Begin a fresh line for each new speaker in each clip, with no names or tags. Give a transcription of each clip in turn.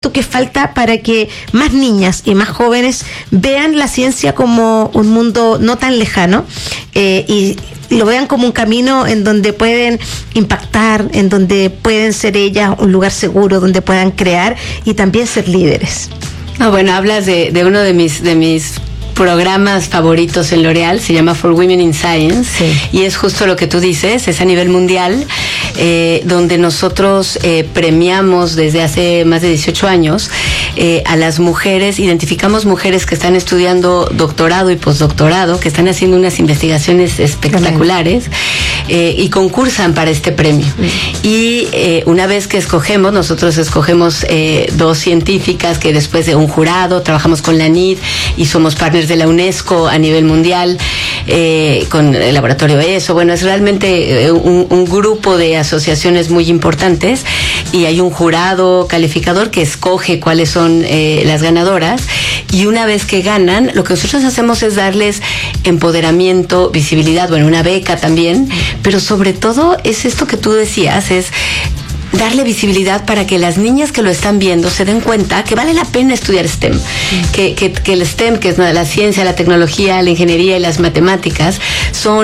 que falta para que más niñas y más jóvenes vean la ciencia como un mundo no tan lejano y lo vean como un camino en donde pueden impactar, en donde pueden ser ellas un lugar seguro, donde puedan crear y también ser líderes.
Bueno, hablas de uno de mis programas favoritos en L'Oréal, se llama For Women in Science, sí. Y es justo lo que tú dices, es a nivel mundial, donde nosotros premiamos desde hace más de 18 años a las mujeres, identificamos mujeres que están estudiando doctorado y postdoctorado, que están haciendo unas investigaciones espectaculares y concursan para este premio. Y una vez que nosotros escogemos 2 científicas que después de un jurado, trabajamos con la NID y somos partners de la UNESCO a nivel mundial, con el laboratorio ESO. Bueno, es realmente un grupo de asociaciones muy importantes y hay un jurado calificador que escoge cuáles son las ganadoras, y una vez que ganan, lo que nosotros hacemos es darles empoderamiento, visibilidad, bueno, una beca también, pero sobre todo es esto que tú decías, es darle visibilidad para que las niñas que lo están viendo se den cuenta que vale la pena estudiar STEM, que el STEM, que es la ciencia, la tecnología, la ingeniería y las matemáticas, son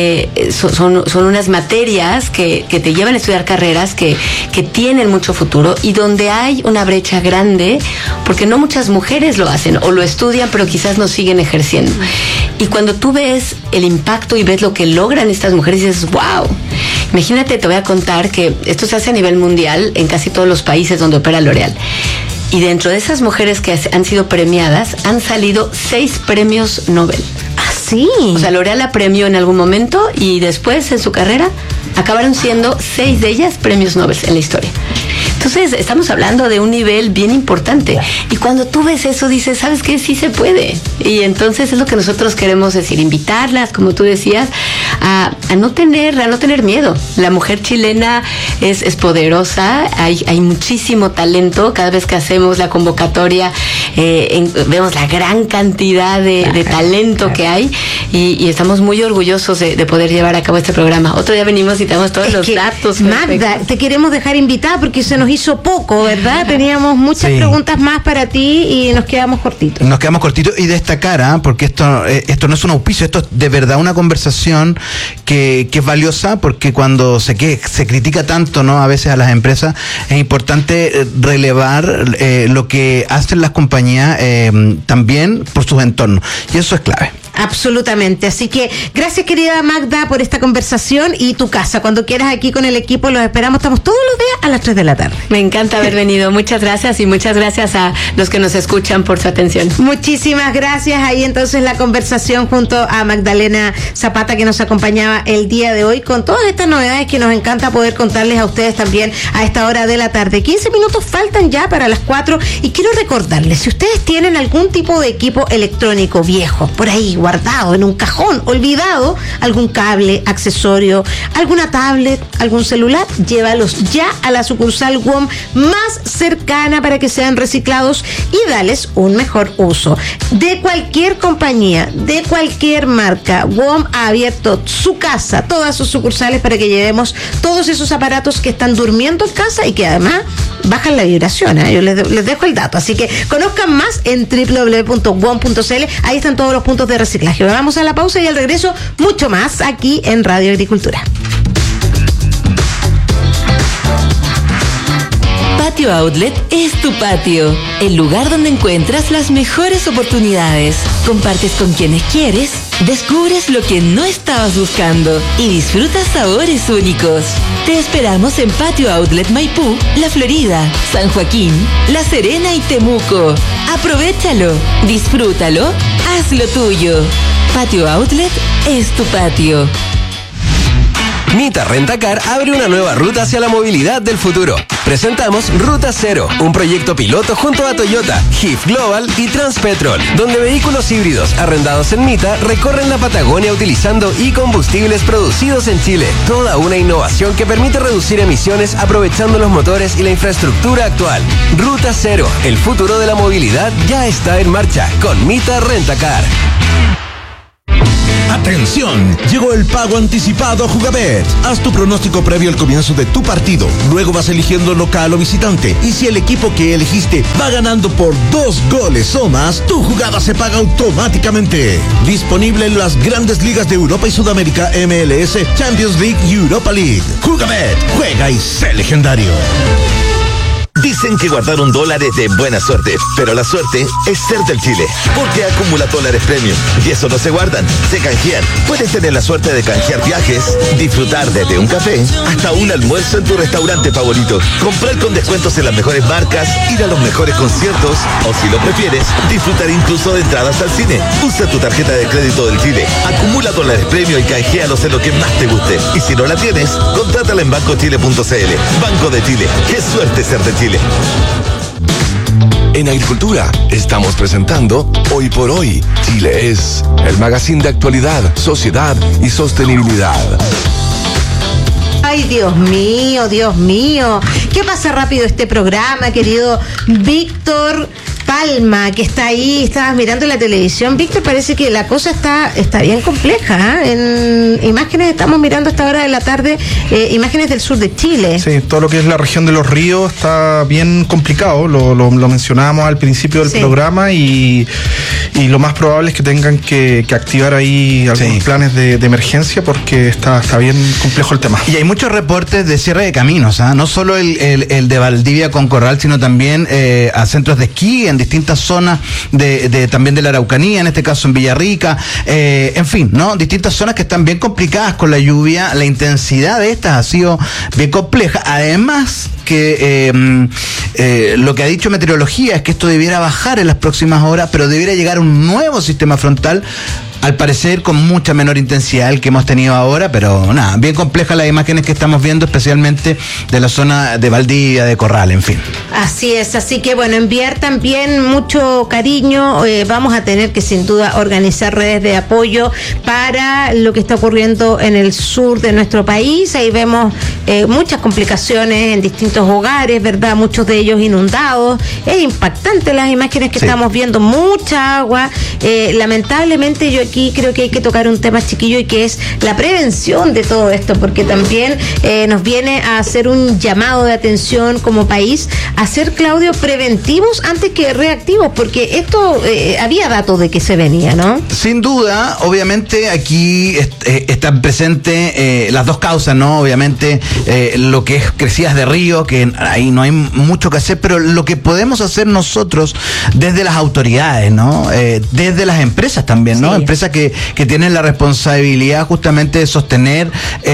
unas materias que te llevan a estudiar carreras que tienen mucho futuro y donde hay una brecha grande, porque no muchas mujeres lo hacen o lo estudian, pero quizás no siguen ejerciendo. Y cuando tú ves el impacto y ves lo que logran estas mujeres, dices, wow. Imagínate, te voy a contar que esto se hace a nivel mundial en casi todos los países donde opera L'Oréal. Y dentro de esas mujeres que han sido premiadas, han salido 6 premios Nobel.
¿Ah, sí?
O sea, L'Oréal la premió en algún momento y después en su carrera acabaron siendo 6 de ellas premios Nobel en la historia. Entonces, estamos hablando de un nivel bien importante. Y cuando tú ves eso, dices, ¿sabes qué? Sí se puede. Y entonces es lo que nosotros queremos decir, invitarlas, como tú decías, a no tener miedo. La mujer chilena es poderosa, hay muchísimo talento. Cada vez que hacemos la convocatoria, vemos la gran cantidad de talento que hay y estamos muy orgullosos de poder llevar a cabo este programa. Otro día venimos y tenemos todos los datos.
Magda, te queremos dejar invitada porque se nos hizo poco, ¿verdad? Teníamos muchas preguntas más para ti y nos quedamos cortitos.
Y destacar, porque esto no es un auspicio, esto es de verdad una conversación que es valiosa, porque cuando se critica tanto, ¿no?, a veces a las empresas, es importante relevar lo que hacen las compañías también por sus entornos, y eso es clave.
Absolutamente, así que gracias, querida Magda, por esta conversación, y tu casa, cuando quieras, aquí con el equipo los esperamos, estamos todos los días a las 3 de la tarde.
Me encanta haber venido, muchas gracias, y muchas gracias a los que nos escuchan por su atención.
Muchísimas gracias. Ahí entonces la conversación junto a Magdalena Zapata, que nos acompañaba el día de hoy con todas estas novedades que nos encanta poder contarles a ustedes también a esta hora de la tarde. 15 minutos faltan ya para las 4, y quiero recordarles, si ustedes tienen algún tipo de equipo electrónico viejo por ahí guardado en un cajón, olvidado, algún cable, accesorio, alguna tablet, algún celular, llévalos ya a la sucursal WOM más cercana para que sean reciclados y darles un mejor uso. De cualquier compañía, de cualquier marca, WOM ha abierto su casa, todas sus sucursales, para que llevemos todos esos aparatos que están durmiendo en casa y que además bajan la vibración. Yo les dejo el dato, así que conozcan más en www.wom.cl. ahí están todos los puntos de reciclaje. Vamos a la pausa y al regreso mucho más aquí en Radio Agricultura.
Patio Outlet es tu patio, el lugar donde encuentras las mejores oportunidades, compartes con quienes quieres, descubres lo que no estabas buscando y disfrutas sabores únicos. Te esperamos en Patio Outlet Maipú, La Florida, San Joaquín, La Serena y Temuco. Aprovechalo, disfrútalo, hazlo tuyo. Patio Outlet es tu patio.
Mita Rentacar abre una nueva ruta hacia la movilidad del futuro. Presentamos Ruta Cero, un proyecto piloto junto a Toyota, HIF Global y Transpetrol, donde vehículos híbridos arrendados en Mita recorren la Patagonia utilizando e-combustibles producidos en Chile. Toda una innovación que permite reducir emisiones aprovechando los motores y la infraestructura actual. Ruta Cero, el futuro de la movilidad ya está en marcha con Mita Rentacar.
¡Atención! Llegó el pago anticipado a Jugabet. Haz tu pronóstico previo al comienzo de tu partido. Luego vas eligiendo local o visitante. Y si el equipo que elegiste va ganando por 2 goles o más, tu jugada se paga automáticamente. Disponible en las grandes ligas de Europa y Sudamérica, MLS, Champions League y Europa League. Jugabet, juega y sé legendario.
Dicen que guardar $1 es de buena suerte, pero la suerte es ser del Chile, porque acumula dólares premium y eso no se guardan, se canjean. Puedes tener la suerte de canjear viajes, disfrutar desde un café hasta un almuerzo en tu restaurante favorito, comprar con descuentos en las mejores marcas, ir a los mejores conciertos o, si lo prefieres, disfrutar incluso de entradas al cine. Usa tu tarjeta de crédito del Chile, acumula dólares premium y canjealos en lo que más te guste. Y si no la tienes, contrátala en bancochile.cl. Banco de Chile, qué suerte ser de Chile.
En Agricultura estamos presentando Hoy por Hoy. Chile es el magazine de actualidad, sociedad y sostenibilidad.
Ay, Dios mío. ¿Qué pasa rápido este programa, querido Víctor Palma, que está ahí? Estabas mirando la televisión. Víctor, parece que la cosa está bien compleja, ¿eh? En imágenes estamos mirando a esta hora de la tarde, imágenes del sur de Chile.
Sí, todo lo que es la región de los ríos está bien complicado, lo mencionábamos al principio del programa y lo más probable es que tengan que activar ahí algunos planes de emergencia porque está bien complejo el tema.
Y hay muchos reportes de cierre de caminos, no solo el de Valdivia con Corral, sino también a centros de esquí en distintas zonas también de la Araucanía, en este caso en Villarrica, en fin, ¿no? Distintas zonas que están bien complicadas con la lluvia. La intensidad de estas ha sido bien compleja. Además que lo que ha dicho Meteorología es que esto debiera bajar en las próximas horas, pero debiera llegar un nuevo sistema frontal, al parecer con mucha menor intensidad el que hemos tenido ahora, pero nada, bien complejas las imágenes que estamos viendo, especialmente de la zona de Valdivia, de Corral, en fin.
Así es, así que bueno, enviar también mucho cariño. Vamos a tener que sin duda organizar redes de apoyo para lo que está ocurriendo en el sur de nuestro país. Ahí vemos muchas complicaciones en distintos hogares, ¿verdad? Muchos de ellos inundados. Es impactante las imágenes que estamos viendo, mucha agua. Lamentablemente yo aquí creo que hay que tocar un tema, chiquillo, y que es la prevención de todo esto, porque también nos viene a hacer un llamado de atención como país, a ser, Claudio, preventivos antes que reactivos, porque esto había datos de que se venía, ¿no?
Sin duda, obviamente aquí están presentes las dos causas, ¿no? Obviamente lo que es crecidas de río, que ahí no hay mucho que hacer, pero lo que podemos hacer nosotros desde las autoridades, ¿no? Desde las empresas también, ¿no? Empresas que tienen la responsabilidad justamente de sostener,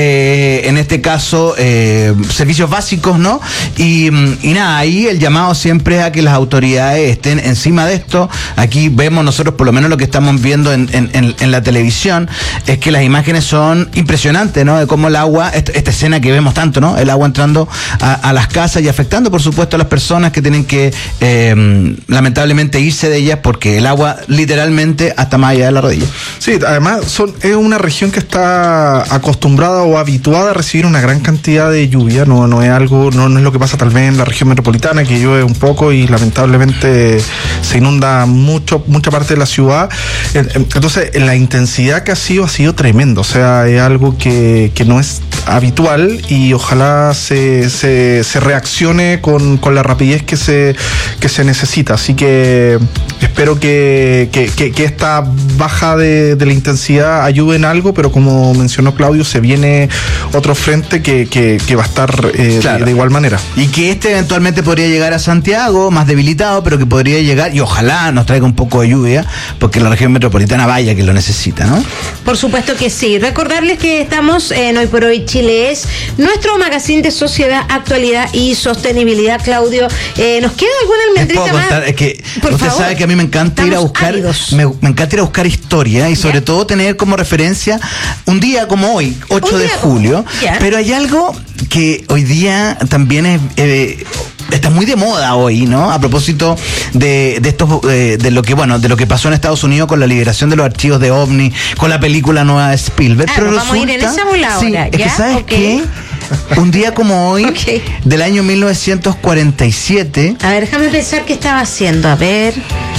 en este caso, servicios básicos, ¿no? Y nada, ahí el llamado siempre es a que las autoridades estén encima de esto. Aquí vemos nosotros, por lo menos lo que estamos viendo en la televisión, es que las imágenes son impresionantes, ¿no? De cómo el agua, esta escena que vemos tanto, ¿no? El agua entrando a las casas y afectando, por supuesto, a las personas que tienen que, lamentablemente, irse de ellas porque el agua literalmente hasta más allá de la rodilla.
Sí, además es una región que está acostumbrada o habituada a recibir una gran cantidad de lluvia, no es algo, no es lo que pasa tal vez en la región metropolitana, que llueve un poco y lamentablemente se inunda mucha parte de la ciudad. Entonces la intensidad que ha sido tremendo, o sea, es algo que no es habitual y ojalá se reaccione con la rapidez que se necesita. Así que espero que esta baja de la intensidad ayude en algo, pero como mencionó Claudio, se viene otro frente que va a estar de igual manera.
Y que eventualmente podría llegar a Santiago, más debilitado, pero que podría llegar, y ojalá nos traiga un poco de lluvia, porque la región metropolitana vaya que lo necesita, ¿no?
Por supuesto que sí. Recordarles que estamos en Hoy por Hoy Chile es nuestro magazine de sociedad, actualidad y sostenibilidad. Claudio, ¿nos queda alguna almendrita más?
Es que usted sabe que a mí me encanta ir a buscar, me encanta ir a buscar historia y sobre todo tener como referencia un día como hoy, 8 de julio, pero hay algo que hoy día también está muy de moda hoy, ¿no? A propósito de lo que pasó en Estados Unidos con la liberación de los archivos de OVNI, con la película nueva de Spielberg.
Pero vamos a ir en esa bola ahora,
es que ¿sabes qué? Un día como hoy, del año 1947.
A ver, déjame pensar qué estaba haciendo. A ver.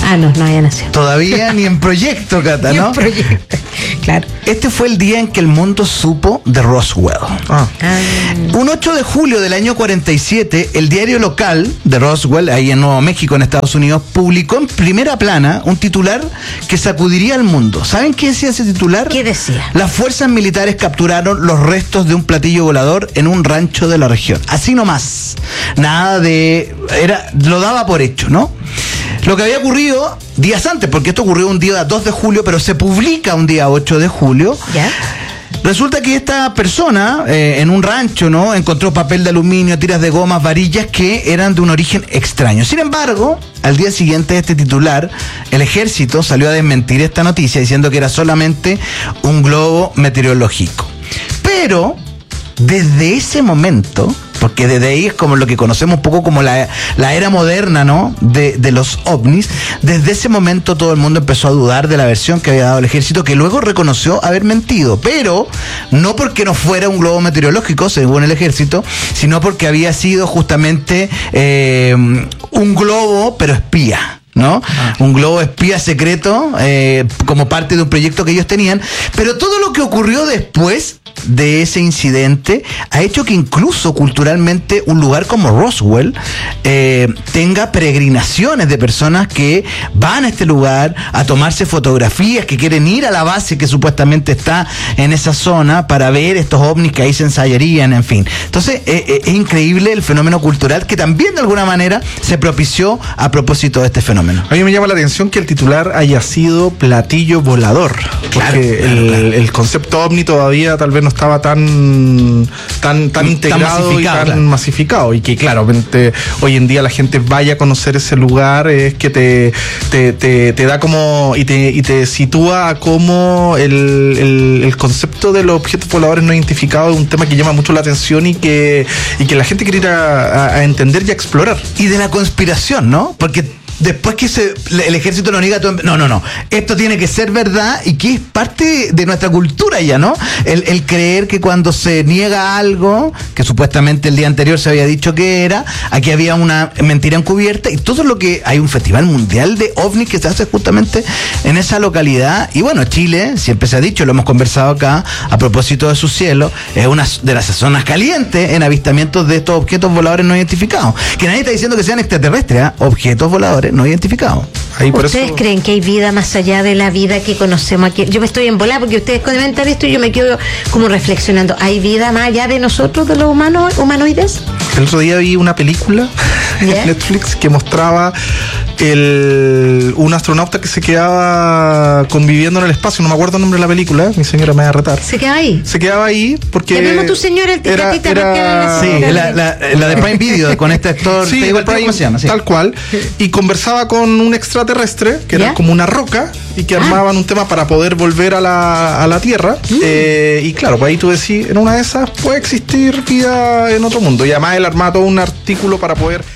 No había nacido.
Todavía ni en proyecto, Cata,
Ni
¿no?
en proyecto. Claro.
Este fue el día en que el mundo supo de Roswell. Un 8 de julio del año 47, el diario local de Roswell, ahí en Nuevo México, en Estados Unidos, publicó en primera plana un titular que sacudiría al mundo. ¿Saben qué decía ese titular?
¿Qué decía?
Las fuerzas militares capturaron los restos de un platillo volador en un rancho de la región. Así nomás. Nada de... lo daba por hecho, ¿no? Lo que había ocurrido días antes, porque esto ocurrió un día 2 de julio, pero se publica un día 8 de julio.
¿Ya?
Resulta que esta persona en un rancho, ¿no?, encontró papel de aluminio, tiras de gomas, varillas que eran de un origen extraño. Sin embargo, al día siguiente de este titular, el ejército salió a desmentir esta noticia diciendo que era solamente un globo meteorológico. Pero desde ese momento, porque desde ahí es como lo que conocemos un poco como la era moderna, ¿no?, de los ovnis. Desde ese momento todo el mundo empezó a dudar de la versión que había dado el ejército, que luego reconoció haber mentido, pero no porque no fuera un globo meteorológico, según el ejército, sino porque había sido justamente un globo, pero espía, ¿no? Un globo espía secreto, como parte de un proyecto que ellos tenían. Pero todo lo que ocurrió después de ese incidente ha hecho que incluso culturalmente un lugar como Roswell tenga peregrinaciones de personas que van a este lugar a tomarse fotografías, que quieren ir a la base que supuestamente está en esa zona para ver estos ovnis que ahí se ensayarían, en fin. Entonces es increíble el fenómeno cultural que también de alguna manera se propició a propósito de este fenómeno.
A mí me llama la atención que el titular haya sido platillo volador, porque el concepto ovni todavía tal vez no estaba tan integrado y tan masificado, y que claramente hoy en día la gente vaya a conocer ese lugar es que te da como y te sitúa como el concepto de los objetos voladores no identificados es un tema que llama mucho la atención y que la gente quiere ir a entender y a explorar.
Y de la conspiración, ¿no? Porque después que el ejército lo niega todo, no, esto tiene que ser verdad, y que es parte de nuestra cultura ya, ¿no? El creer que cuando se niega algo que supuestamente el día anterior se había dicho que era, aquí había una mentira encubierta, y todo lo que hay un festival mundial de ovnis que se hace justamente en esa localidad. Y bueno, Chile, siempre se ha dicho, lo hemos conversado acá a propósito de su cielo, es una de las zonas calientes en avistamientos de estos objetos voladores no identificados, que nadie está diciendo que sean extraterrestres, ¿eh? Objetos voladores no identificados.
¿Ustedes creen que hay vida más allá de la vida que conocemos aquí? Yo me estoy embolada porque ustedes comentan esto y yo me quedo como reflexionando. ¿Hay vida más allá de nosotros, de los humanoides?
El otro día vi una película en Netflix que mostraba un astronauta que se quedaba conviviendo en el espacio. No me acuerdo el nombre de la película, mi señora me va a retar.
¿Se quedaba ahí?
Se quedaba ahí porque...
Tenemos tu señora el ticatita.
Sí, la de Prime Video con este actor.
Sí,
¿cómo se llama? Sí.
Tal cual. Y conversaba con un extraterrestre que era como una roca y que armaban un tema para poder volver a la Tierra. Y claro, pues ahí tú decís, en una de esas puede existir vida en otro mundo. Y además él armaba todo un artículo para poder